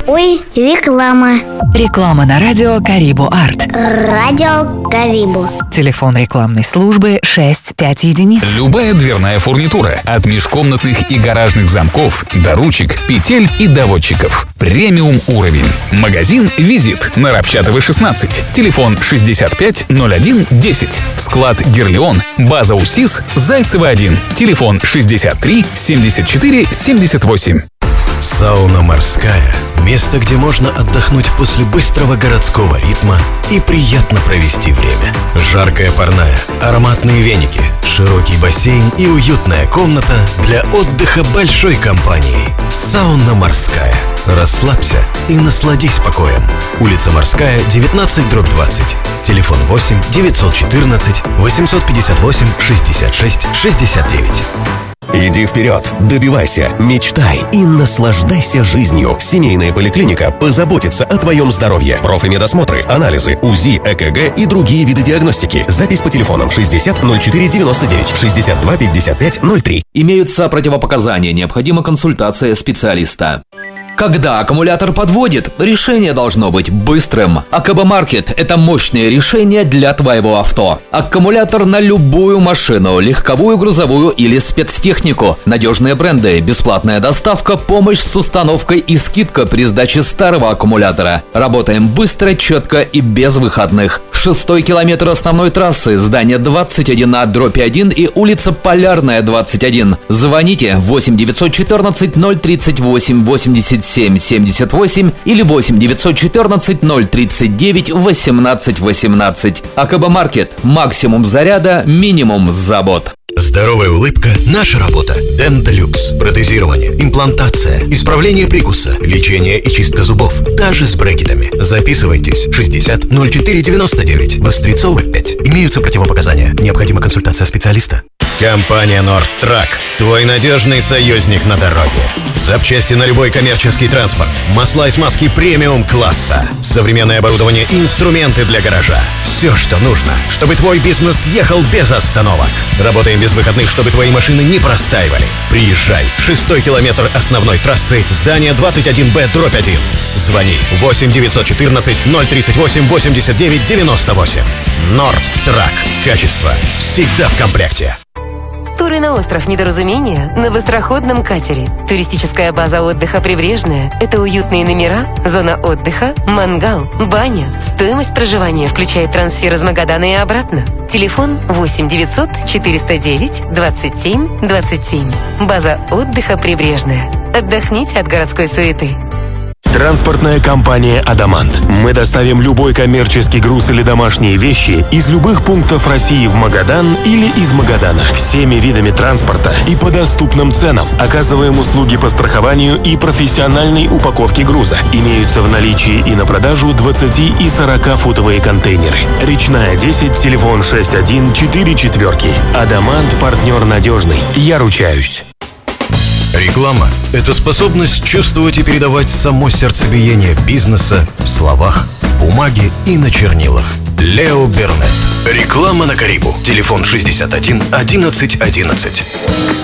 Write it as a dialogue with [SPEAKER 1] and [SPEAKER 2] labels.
[SPEAKER 1] Ой, реклама.
[SPEAKER 2] Реклама на радио Карибу Арт.
[SPEAKER 1] Радио Карибу.
[SPEAKER 2] Телефон рекламной службы 65 единиц.
[SPEAKER 3] Любая дверная фурнитура. От межкомнатных и гаражных замков до ручек, петель и доводчиков. Премиум уровень. Магазин «Визит» на Рапчатова, 16. Телефон 65 01 10. Склад «Герлеон». База УСИС Зайцева 1. Телефон 63 74 78.
[SPEAKER 4] Сауна «Морская» – место, где можно отдохнуть после быстрого городского ритма и приятно провести время. Жаркая парная, ароматные веники, широкий бассейн и уютная комната для отдыха большой компанией. Сауна «Морская». Расслабься и насладись покоем. Улица Морская, 19/20. Телефон 8 914 858 66 69.
[SPEAKER 5] Иди вперед, добивайся, мечтай и наслаждайся жизнью. Семейная поликлиника позаботится о твоем здоровье. Профмедосмотры, анализы, УЗИ, ЭКГ и другие виды диагностики. Запись по телефонам 60 04 99 62 55 03.
[SPEAKER 6] Имеются противопоказания, необходима консультация специалиста. Когда аккумулятор подводит, решение должно быть быстрым. АКБ Маркет – это мощное решение для твоего авто. Аккумулятор на любую машину, легковую, грузовую или спецтехнику. Надежные бренды, бесплатная доставка, помощь с установкой и скидка при сдаче старого аккумулятора. Работаем быстро, четко и без выходных. 6-й километр основной трассы, здание 21А/1 и улица Полярная, 21. Звоните 8 914 038 87 78 или 8 914 039 18 18. АКБ Маркет. Максимум заряда, минимум забот.
[SPEAKER 4] Здоровая улыбка – наша работа. Денталюкс. Протезирование, имплантация, исправление прикуса, лечение и чистка зубов. Даже с брекетами. Записывайтесь. 60 04 99. Вострецова 5. Имеются противопоказания. Необходима консультация специалиста. Компания «Нордтрак» – твой надежный союзник на дороге. Запчасти на любой коммерческий транспорт. Масла и смазки премиум-класса. Современное оборудование и инструменты для гаража. Все, что нужно, чтобы твой бизнес ехал без остановок. Работаем без выходных, чтобы твои машины не простаивали. Приезжай. 6-й километр основной трассы, здание 21Б/1. Звони 8 914 038 89 98. «Нордтрак». Качество всегда в комплекте.
[SPEAKER 7] Туры на остров Недоразумения на быстроходном катере. Туристическая база отдыха «Прибрежная» – это уютные номера, зона отдыха, мангал, баня. Стоимость проживания включает трансфер из Магадана и обратно. Телефон 8 900 409 27 27. База отдыха «Прибрежная». Отдохните от городской суеты.
[SPEAKER 8] Транспортная компания «Адамант». Мы доставим любой коммерческий груз или домашние вещи из любых пунктов России в Магадан или из Магадана. Всеми видами транспорта и по доступным ценам. Оказываем услуги по страхованию и профессиональной упаковке груза. Имеются в наличии и на продажу 20 и 40-футовые контейнеры. Речная 10, телефон 6144. «Адамант» – партнер надежный. Я ручаюсь.
[SPEAKER 4] Реклама – это способность чувствовать и передавать само сердцебиение бизнеса в словах, бумаге и на чернилах. Лео Бернет. Реклама на Карибу. Телефон 61 11 11.